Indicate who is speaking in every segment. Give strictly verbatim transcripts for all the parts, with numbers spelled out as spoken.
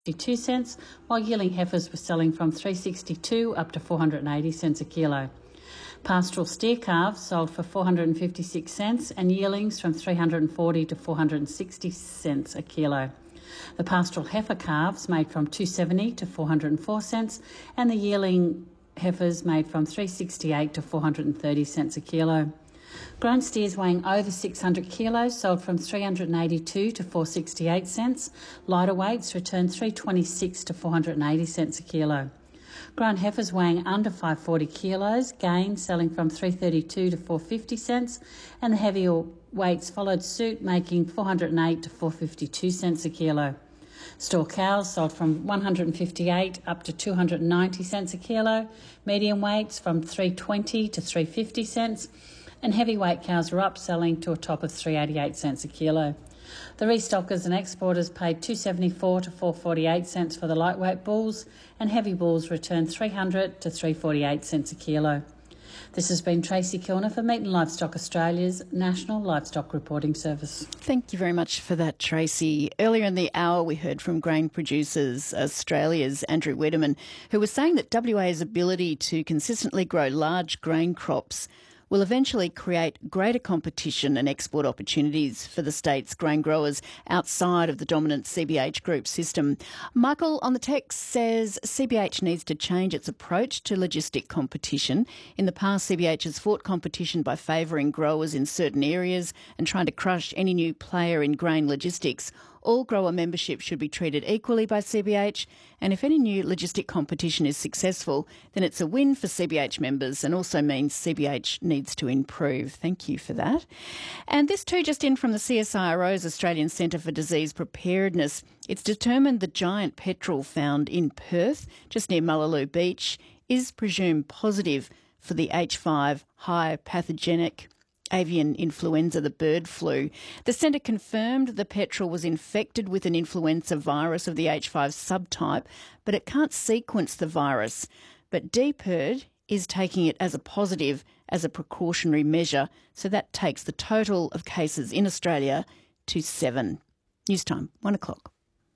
Speaker 1: fifty-two cents, while yearling heifers were selling from three dollars sixty-two up to four hundred eighty cents a kilo. Pastoral steer calves sold for four hundred fifty-six cents and yearlings from three hundred forty to four hundred sixty cents a kilo. The pastoral heifer calves made from two dollars seventy to four hundred four cents and the yearling heifers made from three dollars sixty-eight to four hundred thirty cents a kilo. Grown steers weighing over six hundred kilos sold from three hundred eighty-two to four dollars sixty-eight cents. Lighter weights returned three dollars twenty-six to four hundred eighty cents a kilo. Grown heifers weighing under five hundred forty kilos gained, selling from three dollars thirty-two to four dollars fifty cents, and the heavier weights followed suit, making four hundred eight to four dollars fifty-two cents a kilo. Store cows sold from one hundred fifty-eight up to two hundred ninety cents a kilo, medium weights from three dollars twenty to three dollars fifty cents, and heavyweight cows were up, selling to a top of three dollars eighty-eight cents a kilo. The restockers and exporters paid two dollars seventy-four to four dollars forty-eight cents for the lightweight bulls, and heavy bulls returned three hundred to three dollars forty-eight cents a kilo. This has been Tracy Kilner for Meat and Livestock Australia's National Livestock Reporting Service.
Speaker 2: Thank you very much for that, Tracy. Earlier in the hour, we heard from Grain Producers Australia's Andrew Wedderman, who was saying that W A's ability to consistently grow large grain crops will eventually create greater competition and export opportunities for the state's grain growers outside of the dominant C B H group system. Michael on the text says C B H needs to change its approach to logistic competition. In the past, C B H has fought competition by favouring growers in certain areas and trying to crush any new player in grain logistics. All grower membership should be treated equally by C B H, and if any new logistic competition is successful, then it's a win for C B H members and also means C B H needs to improve. Thank you for that. And this too just in from the C S I R O's Australian Centre for Disease Preparedness. It's determined the giant petrel found in Perth, just near Mullaloo Beach, is presumed positive for the H five high pathogenic avian influenza, the bird flu. The centre confirmed the petrel was infected with an influenza virus of the H five subtype, but it can't sequence the virus. But D P I R D is taking it as a positive as a precautionary measure, so that takes the total of cases in Australia to seven. News time, one o'clock.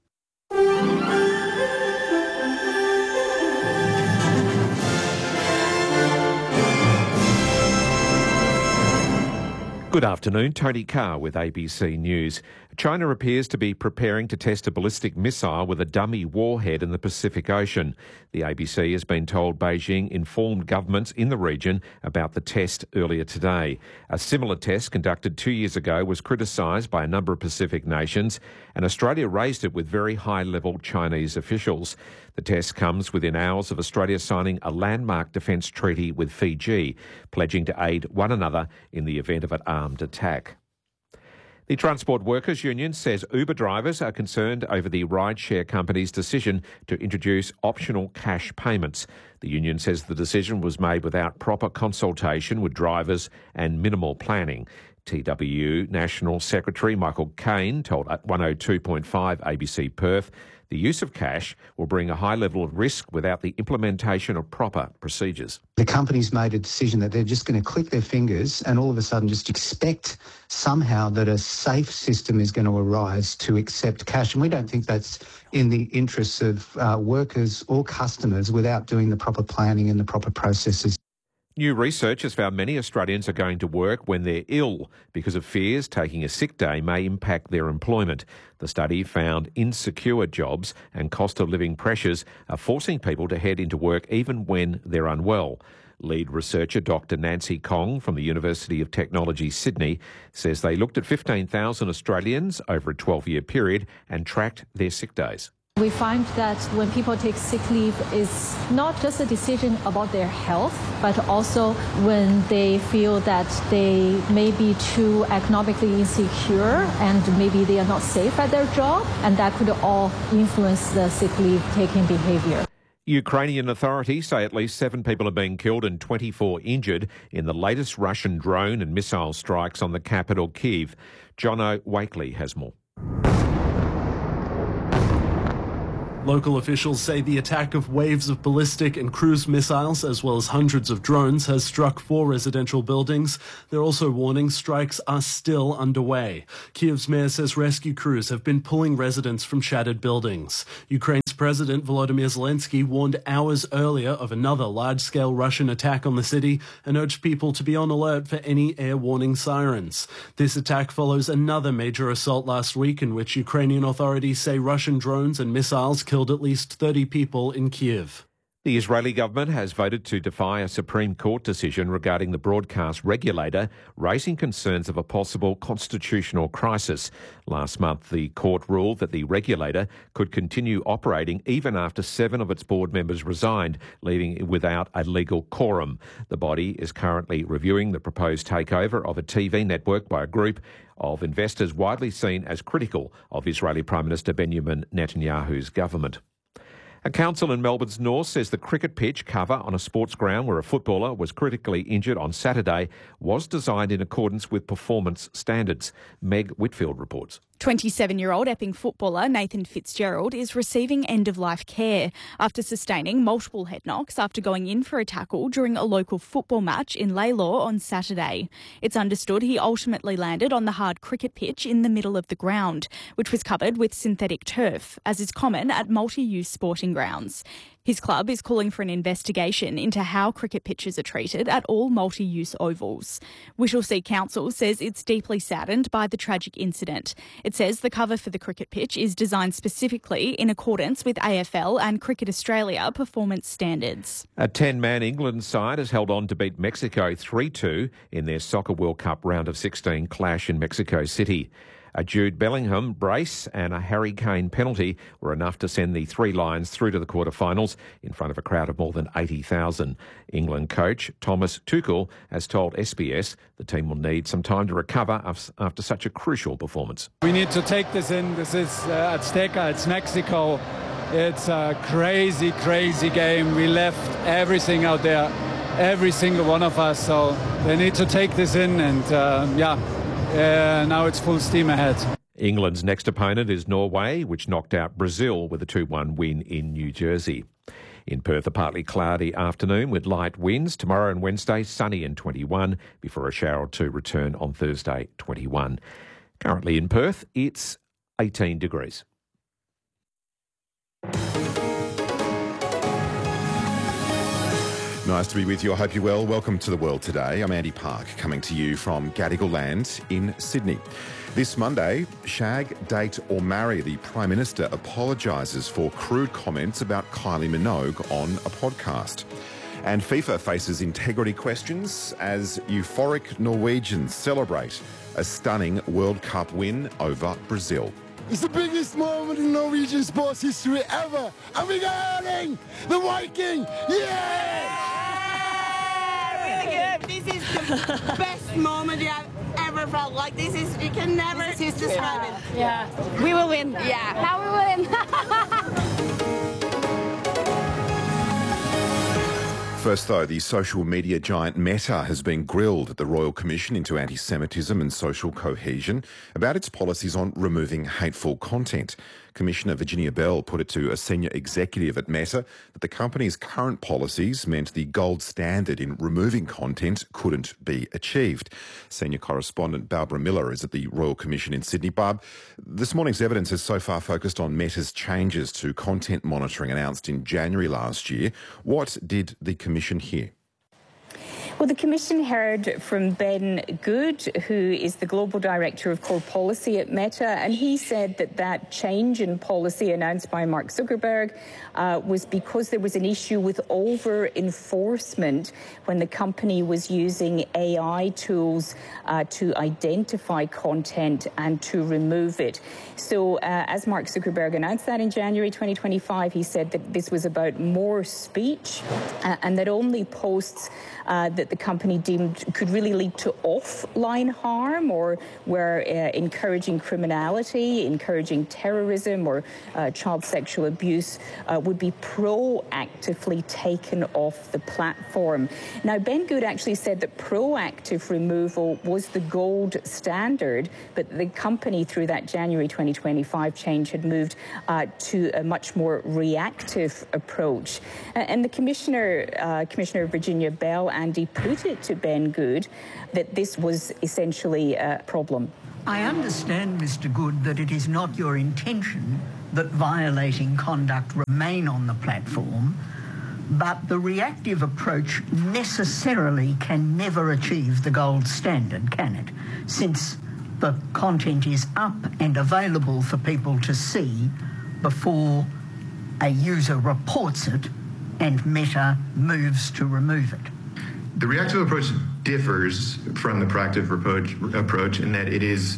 Speaker 3: Good afternoon, Tony Carr with A B C News. China appears to be preparing to test a ballistic missile with a dummy warhead in the Pacific Ocean. The A B C has been told Beijing informed governments in the region about the test earlier today. A similar test conducted two years ago was criticised by a number of Pacific nations, and Australia raised it with very high-level Chinese officials. The test comes within hours of Australia signing a landmark defence treaty with Fiji, pledging to aid one another in the event of an armed attack. The Transport Workers Union says Uber drivers are concerned over the rideshare company's decision to introduce optional cash payments. The union says the decision was made without proper consultation with drivers and minimal planning. T W U National Secretary Michael Caine told one oh two point five A B C Perth the use of cash will bring a high level of risk without the implementation of proper procedures.
Speaker 4: The company's made a decision that they're just going to click their fingers and all of a sudden just expect somehow that a safe system is going to arise to accept cash. And we don't think that's in the interests of uh, workers or customers without doing the proper planning and the proper processes.
Speaker 3: New research has found many Australians are going to work when they're ill because of fears taking a sick day may impact their employment. The study found insecure jobs and cost of living pressures are forcing people to head into work even when they're unwell. Lead researcher Doctor Nancy Kong from the University of Technology, Sydney, says they looked at fifteen thousand Australians over a twelve-year period and tracked their sick days.
Speaker 5: We find that when people take sick leave, it's not just a decision about their health, but also when they feel that they may be too economically insecure and maybe they are not safe at their job, and that could all influence the sick leave taking behaviour.
Speaker 3: Ukrainian authorities say at least seven people have been killed and twenty-four injured in the latest Russian drone and missile strikes on the capital, Kyiv. Jono Wakely has more.
Speaker 6: Local officials say the attack of waves of ballistic and cruise missiles, as well as hundreds of drones, has struck four residential buildings. They're also warning strikes are still underway. Kiev's mayor says rescue crews have been pulling residents from shattered buildings. Ukraine's President Volodymyr Zelensky warned hours earlier of another large-scale Russian attack on the city and urged people to be on alert for any air warning sirens. This attack follows another major assault last week in which Ukrainian authorities say Russian drones and missiles killed killed at least thirty people in Kiev.
Speaker 3: The Israeli government has voted to defy a Supreme Court decision regarding the broadcast regulator, raising concerns of a possible constitutional crisis. Last month, the court ruled that the regulator could continue operating even after seven of its board members resigned, leaving it without a legal quorum. The body is currently reviewing the proposed takeover of a T V network by a group of investors widely seen as critical of Israeli Prime Minister Benjamin Netanyahu's government. A council in Melbourne's north says the cricket pitch cover on a sports ground where a footballer was critically injured on Saturday was designed in accordance with performance standards. Meg Whitfield reports.
Speaker 7: twenty-seven-year-old Epping footballer Nathan Fitzgerald is receiving end-of-life care after sustaining multiple head knocks after going in for a tackle during a local football match in Laylaw on Saturday. It's understood he ultimately landed on the hard cricket pitch in the middle of the ground, which was covered with synthetic turf, as is common at multi-use sporting grounds. His club is calling for an investigation into how cricket pitches are treated at all multi-use ovals. Whittlesea Council says it's deeply saddened by the tragic incident. It says the cover for the cricket pitch is designed specifically in accordance with A F L and Cricket Australia performance standards.
Speaker 3: A ten-man England side has held on to beat Mexico three two in their Soccer World Cup round of sixteen clash in Mexico City. A Jude Bellingham brace and a Harry Kane penalty were enough to send the Three Lions through to the quarterfinals in front of a crowd of more than eighty thousand. England coach Thomas Tuchel has told S B S the team will need some time to recover after such a crucial performance.
Speaker 8: We need to take this in. This is uh, Azteca, it's Mexico. It's a crazy, crazy game. We left everything out there, every single one of us. So they need to take this in and, uh, yeah. Uh, now it's full steam ahead.
Speaker 3: England's next opponent is Norway, which knocked out Brazil with a two one win in New Jersey. In Perth, a partly cloudy afternoon with light winds. Tomorrow and Wednesday, sunny and twenty-one, before a shower or two return on Thursday, twenty-one. Currently in Perth, it's eighteen degrees.
Speaker 9: Nice to be with you. I hope you're well. Welcome to The World Today. I'm Andy Park, coming to you from Gadigal Land in Sydney. This Monday, shag, date or marry, the Prime Minister apologises for crude comments about Kylie Minogue on a podcast. And FIFA faces integrity questions as euphoric Norwegians celebrate a stunning World Cup win over Brazil.
Speaker 10: It's the biggest moment in Norwegian sports history ever. And we're going the Viking! Yeah!
Speaker 11: Really good. This is the best moment you have ever felt. Like this is, you can never describe it.
Speaker 12: Yeah. We will win.
Speaker 11: Yeah.
Speaker 12: How we win.
Speaker 9: First, though, the social media giant Meta has been grilled at the Royal Commission into Anti-Semitism and Social Cohesion about its policies on removing hateful content. Commissioner Virginia Bell put it to a senior executive at Meta that the company's current policies meant the gold standard in removing content couldn't be achieved. Senior correspondent Barbara Miller is at the Royal Commission in Sydney. Barb, this morning's evidence has so far focused on Meta's changes to content monitoring announced in January last year. What did the Commission hear?
Speaker 13: Well, the Commission heard from Ben Good, who is the Global Director of Core Policy at Meta, and he said that that change in policy announced by Mark Zuckerberg uh, was because there was an issue with over-enforcement when the company was using A I tools uh, to identify content and to remove it. So uh, as Mark Zuckerberg announced that in January twenty twenty-five, he said that this was about more speech uh, and that only posts uh, that that the company deemed could really lead to offline harm, or were uh, encouraging criminality, encouraging terrorism, or uh, child sexual abuse uh, would be proactively taken off the platform. Now, Ben Good actually said that proactive removal was the gold standard, but the company, through that January twenty twenty-five change, had moved uh, to a much more reactive approach. Uh, and the Commissioner, uh, Commissioner Virginia Bell, Andy, put it to Ben Good that this was essentially a problem.
Speaker 14: I understand, Mister Good, that it is not your intention that violating conduct remain on the platform, but the reactive approach necessarily can never achieve the gold standard, can it? Since the content is up and available for people to see before a user reports it and Meta moves to remove it.
Speaker 15: The reactive approach differs from the proactive approach, approach in that it is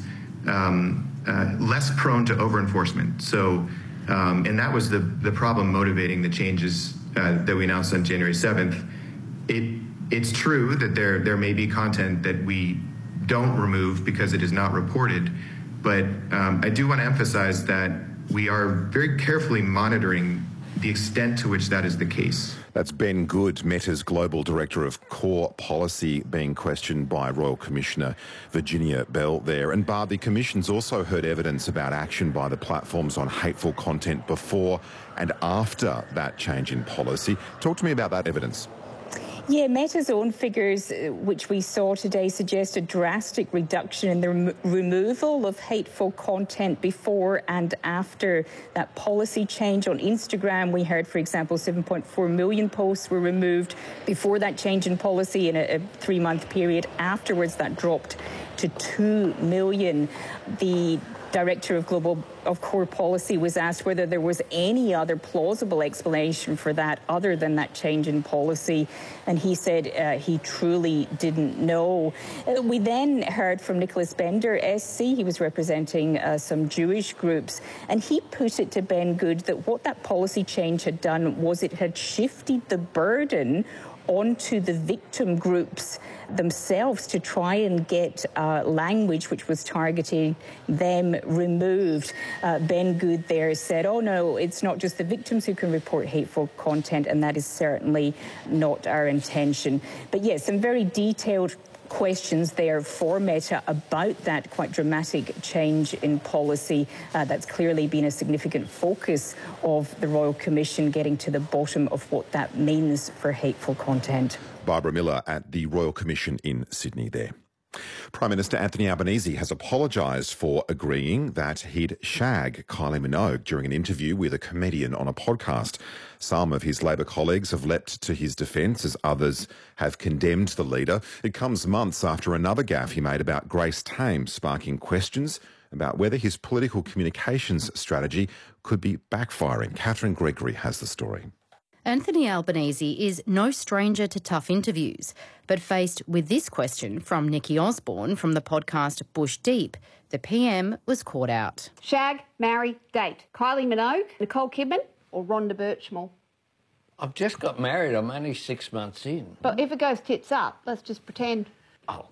Speaker 15: um, uh, less prone to over-enforcement. So, um, and that was the, the problem motivating the changes uh, that we announced on January seventh. It, it's true that there, there may be content that we don't remove because it is not reported, but um, I do want to emphasize that we are very carefully monitoring the extent to which that is the case.
Speaker 9: That's Ben Good, Meta's Global Director of Core Policy, being questioned by Royal Commissioner Virginia Bell there. And Barb, the Commission's also heard evidence about action by the platforms on hateful content before and after that change in policy. Talk to me about that evidence.
Speaker 13: Yeah, Meta's own figures, which we saw today, suggest a drastic reduction in the rem- removal of hateful content before and after that policy change. On Instagram, we heard, for example, seven point four million posts were removed before that change in policy in a, a three-month period. Afterwards, that dropped to two million. The Director of Global of Core Policy was asked whether there was any other plausible explanation for that other than that change in policy, and he said uh, he truly didn't know. Uh, we then heard from Nicholas Bender, S C. He was representing uh, some Jewish groups, and he put it to Ben Good that what that policy change had done was it had shifted the burden onto the victim groups themselves to try and get uh, language which was targeting them removed. Uh, Ben Good there said, oh no, it's not just the victims who can report hateful content, and that is certainly not our intention. But yes, some very detailed questions there for Meta about that quite dramatic change in policy. Uh, that's clearly been a significant focus of the Royal Commission, getting to the bottom of what that means for hateful content.
Speaker 9: Barbara Miller at the Royal Commission in Sydney there. Prime Minister Anthony Albanese has apologised for agreeing that he'd shag Kylie Minogue during an interview with a comedian on a podcast. Some of his Labor colleagues have leapt to his defence as others have condemned the leader. It comes months after another gaffe he made about Grace Tame, sparking questions about whether his political communications strategy could be backfiring. Catherine Gregory has the story.
Speaker 16: Anthony Albanese is no stranger to tough interviews, but faced with this question from Nikki Osborne from the podcast Bush Deep, the P M was caught out.
Speaker 12: Shag, marry, date. Kylie Minogue, Nicole Kidman or Rhonda Birchmore?
Speaker 17: I've just got married. I'm only six months in.
Speaker 12: But if it goes tits up, let's just pretend.
Speaker 17: Oh,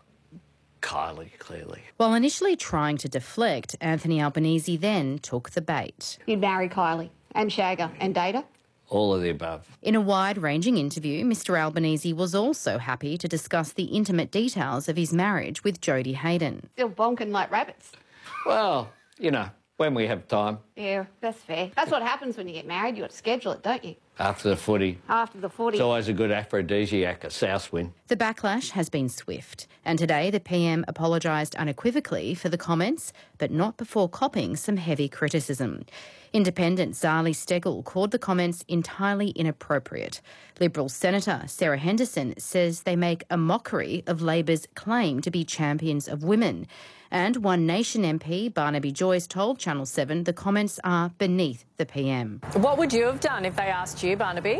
Speaker 17: Kylie, clearly.
Speaker 16: While initially trying to deflect, Anthony Albanese then took the bait.
Speaker 12: You'd marry Kylie and shag her and date her?
Speaker 17: All of the above.
Speaker 16: In a wide-ranging interview, Mr Albanese was also happy to discuss the intimate details of his marriage with Jodie Hayden.
Speaker 12: Still bonking like rabbits.
Speaker 17: Well, you know, when we have time.
Speaker 12: Yeah, that's fair. That's what happens when you get married. You've got to schedule it, don't you?
Speaker 17: After the footy.
Speaker 12: After the footy.
Speaker 17: It's always a good aphrodisiac, a south wind.
Speaker 16: The backlash has been swift, and today the P M apologised unequivocally for the comments, but not before copping some heavy criticism. Independent Zali Steggall called the comments entirely inappropriate. Liberal Senator Sarah Henderson says they make a mockery of Labor's claim to be champions of women. And One Nation M P Barnaby Joyce told Channel seven the comments are beneath the P M.
Speaker 18: What would you have done if they asked you, Barnaby?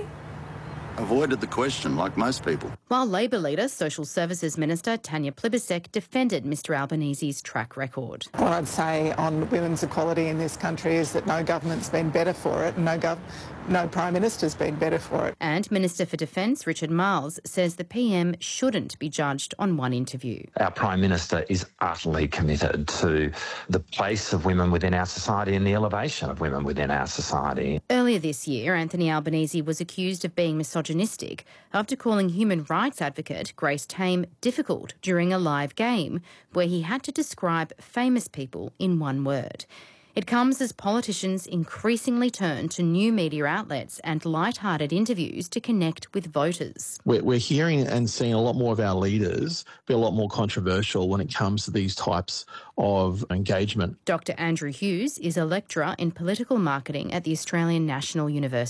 Speaker 19: Avoided the question, like most people.
Speaker 16: While Labor leader, Social Services Minister Tanya Plibersek defended Mr Albanese's track record.
Speaker 20: What I'd say on women's equality in this country is that no government's been better for it, and no gov- no Prime Minister's been better for it.
Speaker 16: And Minister for Defence Richard Marles says the P M shouldn't be judged on one interview.
Speaker 21: Our Prime Minister is utterly committed to the place of women within our society and the elevation of women within our society.
Speaker 16: Earlier this year, Anthony Albanese was accused of being misogynistic after calling human rights advocate Grace Tame difficult during a live game where he had to describe famous people in one word. It comes as politicians increasingly turn to new media outlets and light-hearted interviews to connect with voters.
Speaker 22: We're, we're hearing and seeing a lot more of our leaders be a lot more controversial when it comes to these types of engagement.
Speaker 16: Doctor Andrew Hughes is a lecturer in political marketing at the Australian National University.